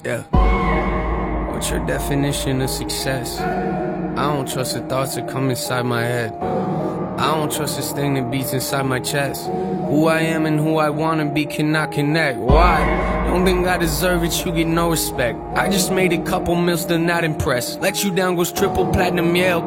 Yeah. What's your definition of success? I don't trust the thoughts that come inside my head. I don't trust this thing that beats inside my chest. Who I am and who I wanna be cannot connect. Why? Don't think I deserve it, you get no respect. I just made a couple mils, still not impressed. Let you down goes triple platinum, yeah.